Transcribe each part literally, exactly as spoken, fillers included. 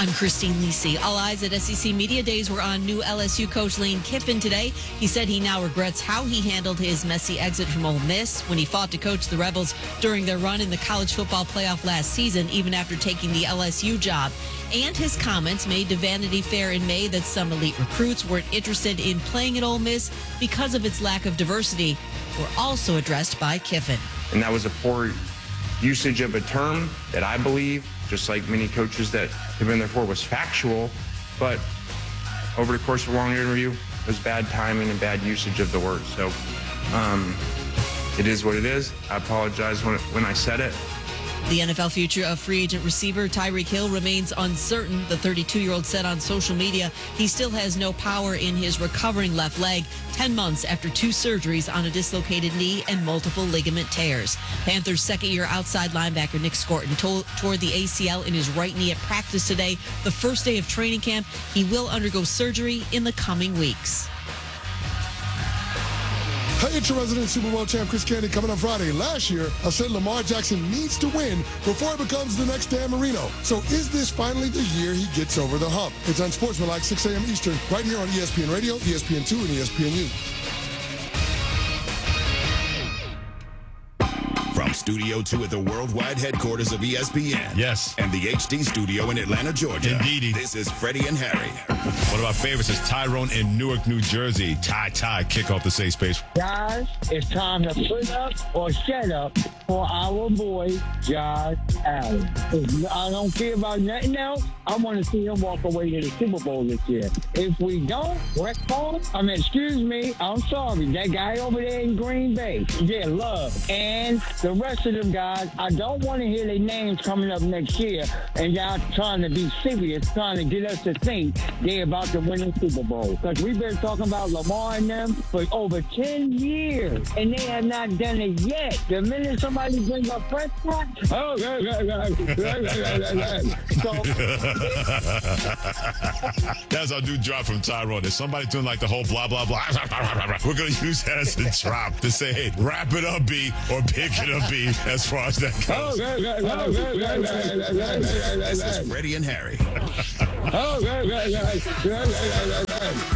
I'm Christine Lisi. All eyes at S E C Media Days were on new L S U coach Lane Kiffin today. He said he now regrets how he handled his messy exit from Ole Miss when he fought to coach the Rebels during their run in the college football playoff last season, even after taking the L S U job. And his comments made to Vanity Fair in May that some elite recruits weren't interested in playing at Ole Miss because of its lack of diversity were also addressed by Kiffin. And that was a poor usage of a term that I believe, just like many coaches that have been there for, was factual, but over the course of a long interview, it was bad timing and bad usage of the word. So um, it is what it is. I apologize when, when I said it. The N F L future of free agent receiver Tyreek Hill remains uncertain. The thirty-two-year-old said on social media he still has no power in his recovering left leg, ten months after two surgeries on a dislocated knee and multiple ligament tears. Panthers' second-year outside linebacker Nick Scorton to- tore the A C L in his right knee at practice today, the first day of training camp. He will undergo surgery in the coming weeks. Hey, it's your resident Super Bowl champ, Chris Candy, coming on Friday. Last year, I said Lamar Jackson needs to win before he becomes the next Dan Marino. So is this finally the year he gets over the hump? It's Unsportsmanlike, six a.m. Eastern, right here on E S P N Radio, E S P N two, and E S P N U. From Studio two at the worldwide headquarters of E S P N. Yes. And the H D studio in Atlanta, Georgia. Indeedy. This is Freddie and Harry. One of our favorites is Tyrone in Newark, New Jersey. Ty, Ty, kick off the safe space. Guys, it's time to put up or shut up for our boy, Josh Allen. I don't care about nothing else. I want to see him walk away to the Super Bowl this year. If we don't, Brett Favre, I mean, excuse me, I'm sorry. That guy over there in Green Bay, yeah, love. And the rest of them guys, I don't want to hear their names coming up next year and y'all trying to be serious, trying to get us to think they're about to win the Super Bowl. Because we've been talking about Lamar and them for over ten years, and they have not done it yet. The minute somebody brings up Prescott, oh, yeah, yeah, yeah, yeah, yeah, yeah. So, that's our new drop from Tyrone. There's somebody doing like the whole blah, blah, blah. We're going to use that as a drop to say, hey, wrap it up, B, or pick it up, B, as far as that goes. oh, yeah, yeah, yeah, yeah, yeah, yeah, yeah, yeah. This is Freddie and Harry. Oh, yeah, yeah, yeah, yeah, yeah, yeah, yeah.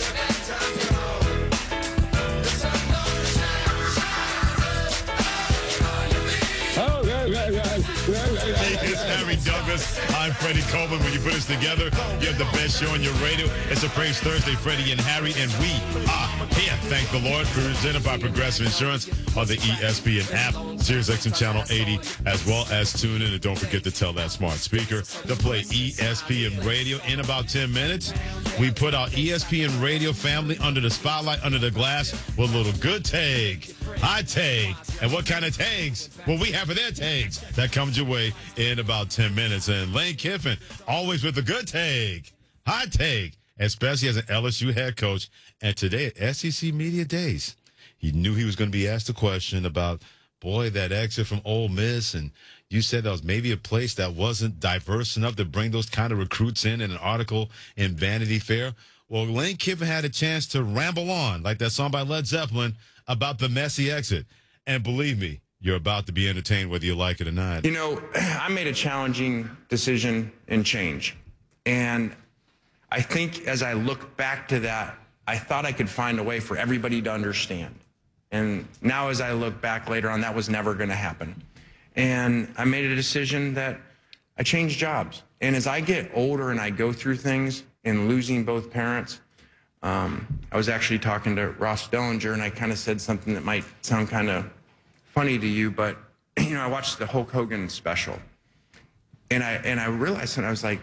Oh, yeah, yeah, yeah, yeah, yeah, yeah. It's Harry Douglas. I'm Freddie Coleman. When you put us together, you have the best show on your radio. It's a Praise Thursday, Freddie and Harry, and we are here. Thank the Lord. Presented by Progressive Insurance on the E S P N app, Sirius X M Channel eighty, as well as tune in. And don't forget to tell that smart speaker to play E S P N Radio. In about ten minutes, we put our E S P N Radio family under the spotlight, under the glass, with a little good tag, high tag. And what kind of tags? Well, we have for their tags. That comes your way in about ten minutes. And Lane Kiffin, always with a good tag, high tag, especially as an L S U head coach. And today at S E C Media Days, he knew he was going to be asked a question about, boy, that exit from Ole Miss. And you said that was maybe a place that wasn't diverse enough to bring those kind of recruits in in an article in Vanity Fair. Well, Lane Kiffin had a chance to ramble on, like that song by Led Zeppelin, about the messy exit. And believe me, you're about to be entertained whether you like it or not. You know, I made a challenging decision and change. And I think as I look back to that, I thought I could find a way for everybody to understand. And now as I look back later on, that was never going to happen. And I made a decision that I changed jobs. And as I get older and I go through things and losing both parents, um, I was actually talking to Ross Dellinger, and I kind of said something that might sound kind of funny to you, but you know, I watched the Hulk Hogan special, and I and I realized, and I was like,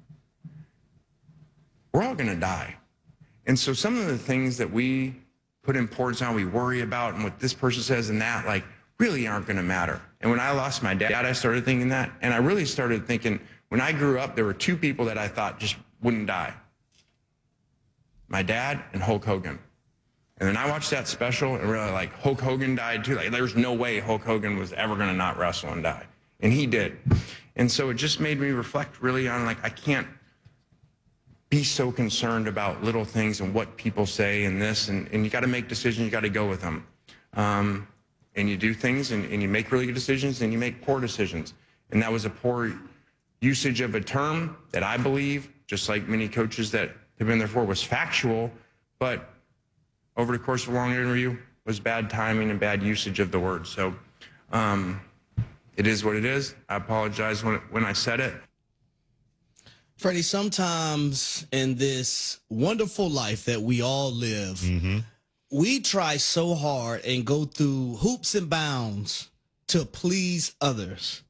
we're all going to die. And so some of the things that we put importance on, we worry about, and what this person says and that, like, really aren't going to matter. And when I lost my dad, I started thinking that, and I really started thinking, when I grew up, there were two people that I thought just wouldn't die. My dad and Hulk Hogan. And then I watched that special and really, like, Hulk Hogan died too. Like, there's no way Hulk Hogan was ever going to not wrestle and die. And he did. And so it just made me reflect really on, like, I can't be so concerned about little things and what people say and this. And, and you got to make decisions. You got to go with them. Um, and you do things and, and you make really good decisions and you make poor decisions. And that was a poor usage of a term that I believe, just like many coaches that have been there for, was factual, but over the course of a long interview was bad timing and bad usage of the word. So um, it is what it is. I apologize when, when I said it. Freddie, sometimes in this wonderful life that we all live, mm-hmm. we try so hard and go through hoops and bounds to please others,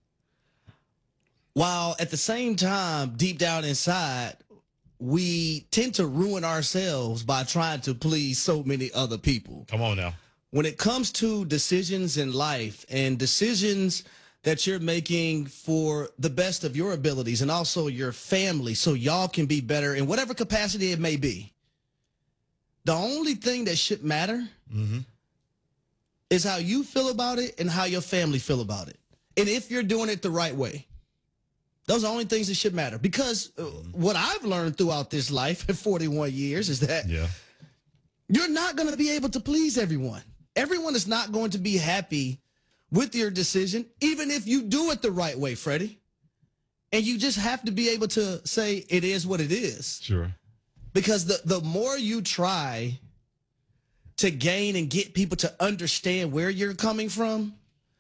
while at the same time, deep down inside, we tend to ruin ourselves by trying to please so many other people. Come on now. When it comes to decisions in life and decisions that you're making for the best of your abilities and also your family so y'all can be better in whatever capacity it may be, the only thing that should matter mm-hmm. is how you feel about it and how your family feel about it. And if you're doing it the right way. Those are the only things that should matter. Because uh, what I've learned throughout this life in forty-one years is that yeah. you're not going to be able to please everyone. Everyone is not going to be happy with your decision, even if you do it the right way, Freddie. And you just have to be able to say it is what it is. Sure. Because the, the more you try to gain and get people to understand where you're coming from,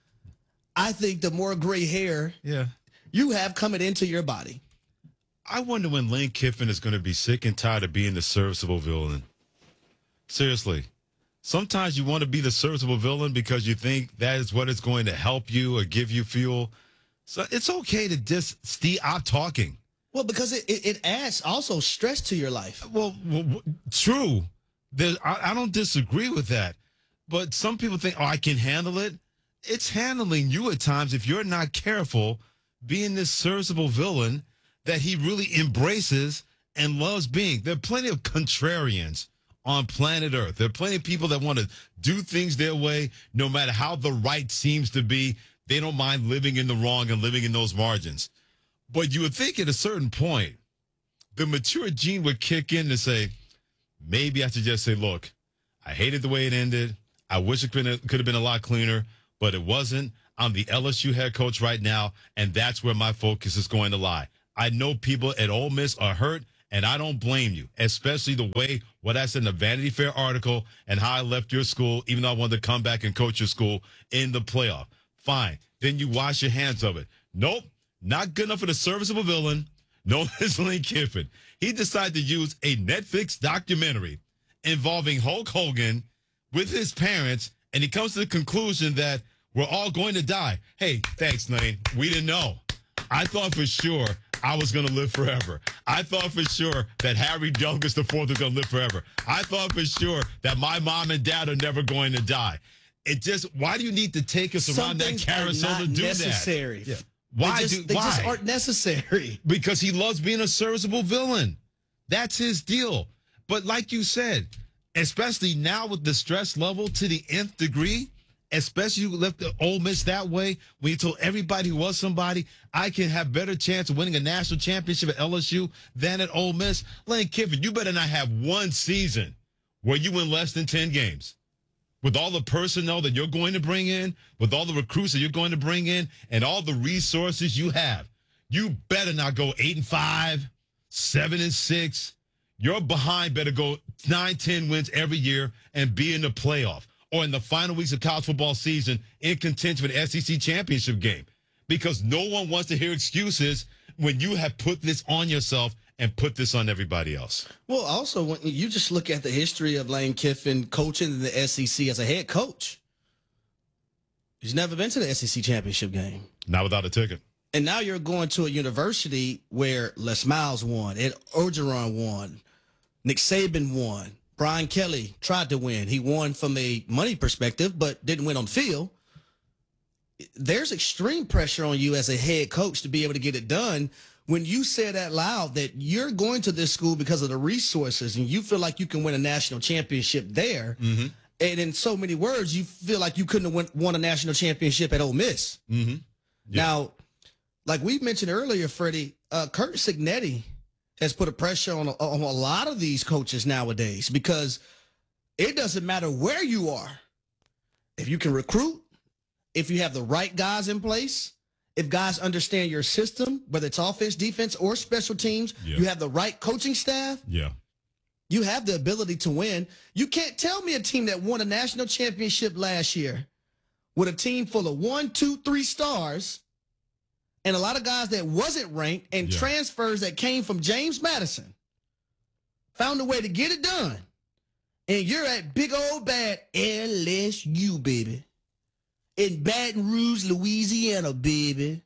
I think the more gray hair yeah. you have coming into your body. I wonder when Lane Kiffin is going to be sick and tired of being the serviceable villain. Seriously. Sometimes you want to be the serviceable villain because you think that is what is going to help you or give you fuel. So it's okay to just stop talking. Well, because it, it, it adds also stress to your life. Well, well true. There, I, I don't disagree with that. But some people think, oh, I can handle it. It's handling you at times if you're not careful being this serviceable villain that he really embraces and loves being. There are plenty of contrarians on planet Earth. There are plenty of people that want to do things their way, no matter how the right seems to be. They don't mind living in the wrong and living in those margins. But you would think at a certain point, the mature gene would kick in to say, maybe I should just say, look, I hated the way it ended. I wish it could have, could have been a lot cleaner, but it wasn't. I'm the L S U head coach right now, and that's where my focus is going to lie. I know people at Ole Miss are hurt, and I don't blame you, especially the way what I said in the Vanity Fair article and how I left your school, even though I wanted to come back and coach your school in the playoff. Fine. Then you wash your hands of it. Nope. Not good enough for the serviceable villain. No, it's Lane Kiffin. He decided to use a Netflix documentary involving Hulk Hogan with his parents, and he comes to the conclusion that we're all going to die. Hey, thanks, Lane. We didn't know. I thought for sure I was going to live forever. I thought for sure that Harry Douglas the fourth was going to live forever. I thought for sure that my mom and dad are never going to die. It just, why do you need to take us Some around that carousel to do necessary. that? Yeah. Why they just, do, they why? just aren't necessary. Because he loves being a serviceable villain. That's his deal. But like you said, especially now with the stress level to the nth degree, especially you left the Ole Miss that way, when you told everybody who was somebody, I can have better chance of winning a national championship at L S U than at Ole Miss. Lane Kiffin, you better not have one season where you win less than ten games. With all the personnel that you're going to bring in, with all the recruits that you're going to bring in, and all the resources you have, you better not go eight and five, seven and six. Your behind better go nine, ten wins every year and be in the playoff or in the final weeks of college football season in contention for the S E C championship game. Because no one wants to hear excuses when you have put this on yourself and put this on everybody else. Well, also, when you just look at the history of Lane Kiffin coaching in the S E C as a head coach, he's never been to the S E C championship game. Not without a ticket. And now you're going to a university where Les Miles won, Ed Orgeron won, Nick Saban won, Brian Kelly tried to win. He won from a money perspective, but didn't win on the field. There's extreme pressure on you as a head coach to be able to get it done. When you said out loud that you're going to this school because of the resources and you feel like you can win a national championship there, mm-hmm. and in so many words, you feel like you couldn't have won, won a national championship at Ole Miss. Mm-hmm. Yeah. Now, like we mentioned earlier, Freddie, uh, Curt Cignetti has put a pressure on, on a lot of these coaches nowadays because it doesn't matter where you are. If you can recruit, if you have the right guys in place, if guys understand your system, whether it's offense, defense, or special teams, Yeah. you have the right coaching staff, Yeah. you have the ability to win. You can't tell me a team that won a national championship last year with a team full of one, two, three stars and a lot of guys that wasn't ranked and Yeah. transfers that came from James Madison found a way to get it done. And you're at big old bad L S U, baby. In Baton Rouge, Louisiana, baby.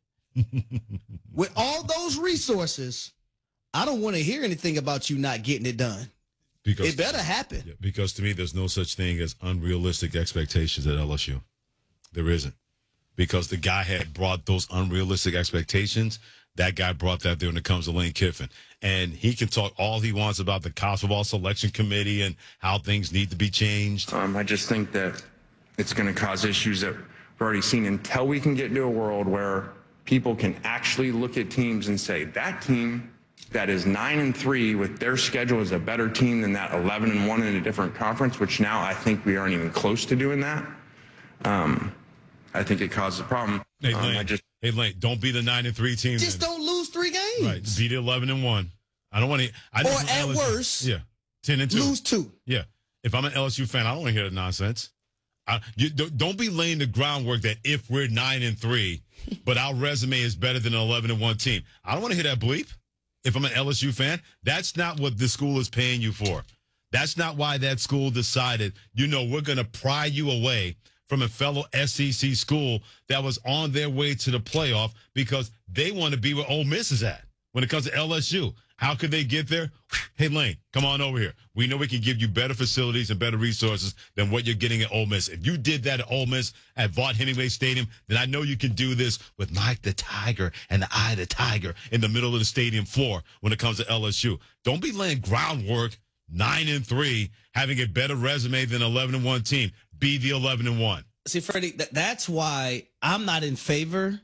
With all those resources, I don't want to hear anything about you not getting it done. Because It better happen. Yeah, because to me, there's no such thing as unrealistic expectations at L S U. There isn't. Because the guy had brought those unrealistic expectations. That guy brought that there when it comes to Lane Kiffin. And he can talk all he wants about the college football selection committee and how things need to be changed. Um, I just think that it's going to cause issues that we've already seen until we can get into a world where people can actually look at teams and say, that team that is nine and three with their schedule is a better team than that eleven and one in a different conference, which now I think we aren't even close to doing that. Um, I think it causes a problem. Hey, Um, Lane, I just, hey, Lane, don't be the nine and three team. Just then. don't lose three games. Right, be the eleven and one. I don't want to. I Or just- at L S U worst, yeah, ten and two. Lose two. Yeah. If I'm an L S U fan, I don't want to hear that nonsense. I, you, don't don't be laying the groundwork that if we're nine and three, but our resume is better than an eleven and one team. I don't want to hear that bleep. If I'm an L S U fan, that's not what the school is paying you for. That's not why that school decided, you know, we're going to pry you away from a fellow S E C school that was on their way to the playoff because they want to be where Ole Miss is at when it comes to L S U. How could they get there? Hey, Lane, come on over here. We know we can give you better facilities and better resources than what you're getting at Ole Miss. If you did that at Ole Miss at Vaught Hemingway Stadium, then I know you can do this with Mike the Tiger and the Eye the Tiger in the middle of the stadium floor when it comes to L S U. Don't be laying groundwork nine and three, having a better resume than eleven and one team. Be the eleven and one. See, Freddie, th- that's why I'm not in favor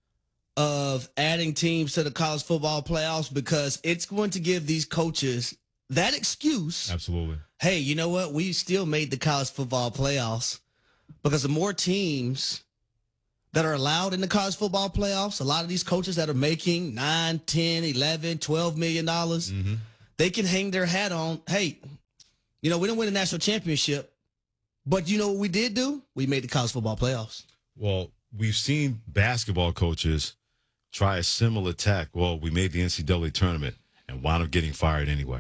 of adding teams to the college football playoffs because it's going to give these coaches that excuse. Absolutely. Hey, you know what? We still made the college football playoffs because the more teams that are allowed in the college football playoffs, a lot of these coaches that are making nine, ten, eleven, twelve million dollars, Mm-hmm. they can hang their hat on, hey, you know, we didn't win a national championship, but you know what we did do? We made the college football playoffs. Well, we've seen basketball coaches try a similar tack. Well, we made the N C double A tournament and wound up getting fired anyway.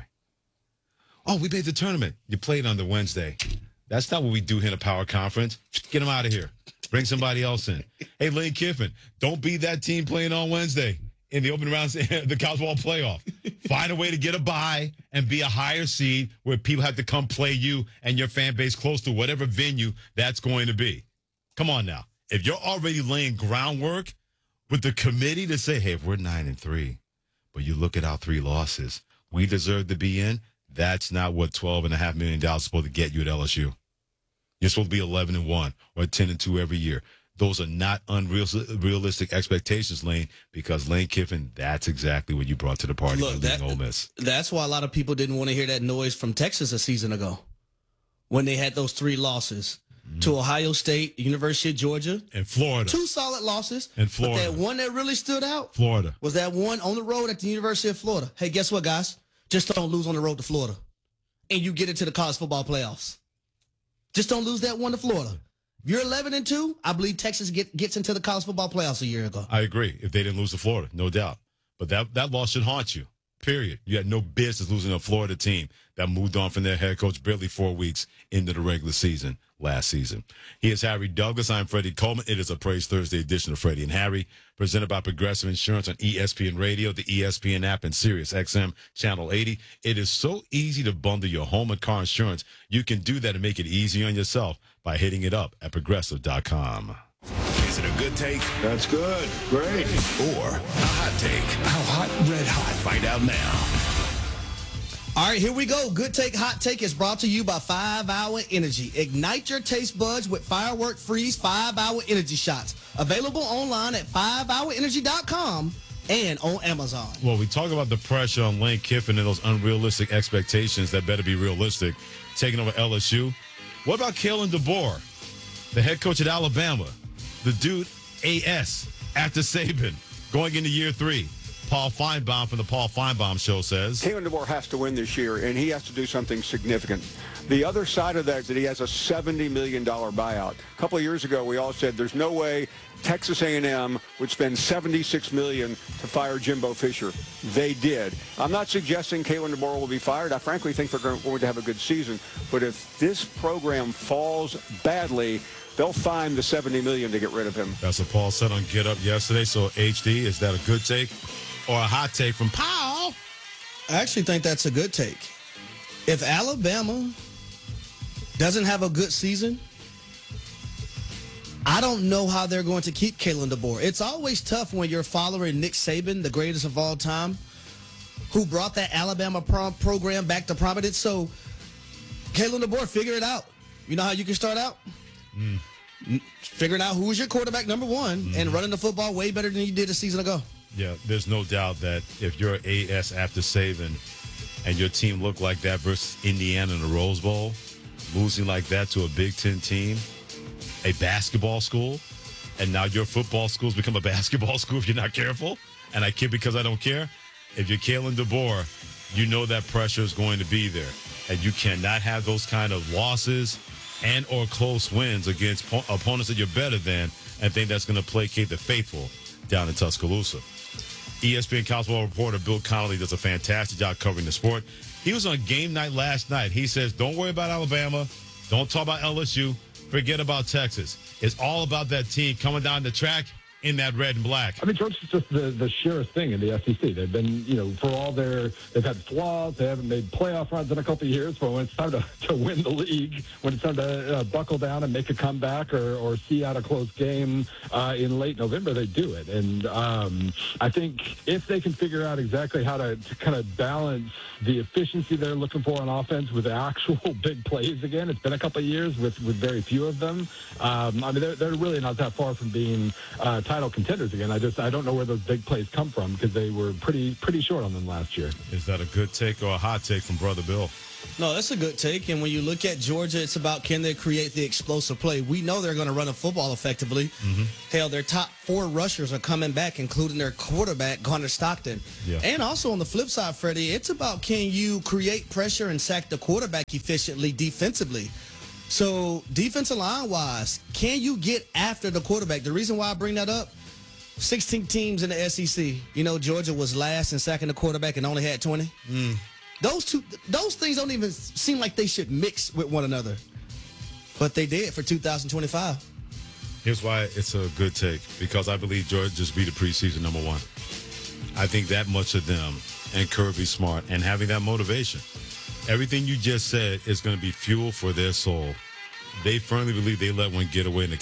Oh, we made the tournament. You played on the Wednesday. That's not what we do here in a power conference. Get them out of here. Bring somebody else in. Hey, Lane Kiffin, don't be that team playing on Wednesday in the open rounds, the college ball playoff. Find a way to get a bye and be a higher seed where people have to come play you and your fan base close to whatever venue that's going to be. Come on now. If you're already laying groundwork with the committee to say, hey, if we're nine and three, but you look at our three losses, we deserve to be in. That's not what twelve and a half million dollars is supposed to get you at L S U. You're supposed to be eleven and one or ten and two every year. Those are not unrealistic expectations, Lane, because Lane Kiffin, that's exactly what you brought to the party. Look, that, Ole Miss. That's why a lot of people didn't want to hear that noise from Texas a season ago when they had those three losses mm-hmm. to Ohio State, University of Georgia. And Florida. Two solid losses. And Florida. But that one that really stood out Florida. was that one on the road at the University of Florida. Hey, guess what, guys? Just don't lose on the road to Florida. And you get into the college football playoffs. Just don't lose that one to Florida. If you're eleven and two, I believe Texas get, gets into the college football playoffs a year ago. I agree. If they didn't lose to Florida, no doubt. But that, that loss should haunt you, period. You had no business losing to a Florida team that moved on from their head coach barely four weeks into the regular season last season. He is Harry Douglas. I'm Freddie Coleman. It is a Praise Thursday edition of Freddie and Harry, presented by Progressive Insurance on E S P N Radio, the E S P N app, and Sirius X M Channel eighty. It is so easy to bundle your home and car insurance. You can do that and make it easy on yourself by hitting it up at progressive dot com. Is it a good take That's good. Great. or a hot take? How hot? Red hot. Find out now. All right, here we go. Good Take, Hot Take is brought to you by five hour Energy. Ignite your taste buds with Firework Freeze five hour Energy Shots. Available online at five hour energy dot com and on Amazon. Well, we talk about the pressure on Lane Kiffin and those unrealistic expectations that better be realistic, taking over L S U. What about Kalen DeBoer, the head coach at Alabama? The dude A S after Saban going into year three? Paul Feinbaum from the Paul Feinbaum Show says. Kalen DeBoer has to win this year, and he has to do something significant. The other side of that is that he has a seventy million dollars buyout. A couple of years ago, we all said there's no way Texas A and M would spend seventy-six million dollars to fire Jimbo Fisher. They did. I'm not suggesting Kalen DeBoer will be fired. I frankly think they're going to have a good season. But if this program falls badly, they'll find the seventy million dollars to get rid of him. That's what Paul said on Get Up yesterday. So, H D, is that a good take or a hot take from Paul? I actually think that's a good take. If Alabama doesn't have a good season, I don't know how they're going to keep Kalen DeBoer. It's always tough when you're following Nick Saban, the greatest of all time, who brought that Alabama prom program back to prominence. So, Kalen DeBoer, figure it out. You know how you can start out? Mm. Figuring out who is your quarterback, number one, mm. and running the football way better than you did a season ago. Yeah, there's no doubt that if you're A S after Saban and your team looked like that versus Indiana in the Rose Bowl, losing like that to a Big Ten team, a basketball school, and now your football school's become a basketball school if you're not careful, and I kid because I don't care. If you're Kalen DeBoer, you know that pressure is going to be there, and you cannot have those kind of losses and or close wins against po- opponents that you're better than and think that's going to placate the faithful down in Tuscaloosa. E S P N college football reporter Bill Connolly does a fantastic job covering the sport. He was on game night last night. He says, don't worry about Alabama. Don't talk about L S U. Forget about Texas. It's all about that team coming down the track in that red and black. I mean, Georgia's just the, the surest thing in the S E C. They've been, you know, for all their, they've had flaws. They haven't made playoff runs in a couple of years. But when it's time to, to win the league, when it's time to uh, buckle down and make a comeback or, or see out a close game uh, in late November, they do it. And um, I think if they can figure out exactly how to, to kind of balance the efficiency they're looking for on offense with actual big plays again, it's been a couple of years with, with very few of them. Um, I mean, they're, they're really not that far from being uh, title contenders again. I just I don't know where those big plays come from because they were pretty pretty short on them last year. Is that a good take or a hot take from Brother Bill? No, that's a good take. And when you look at Georgia, it's about can they create the explosive play. We know they're going to run a football effectively. Mm-hmm. Hell, their top four rushers are coming back, including their quarterback, Gunnar Stockton. Yeah. And also on the flip side, Freddie, it's about can you create pressure and sack the quarterback efficiently defensively. So defensive line-wise, can you get after the quarterback? The reason why I bring that up, sixteen teams in the S E C. You know, Georgia was last in sacking the quarterback and only had twenty. Mm. Those two, those things don't even seem like they should mix with one another. But they did for two thousand twenty-five. Here's why it's a good take. Because I believe Georgia just beat the preseason number one. I think that much of them and Kirby Smart and having that motivation. Everything you just said is going to be fuel for their soul. They firmly believe they let one get away in the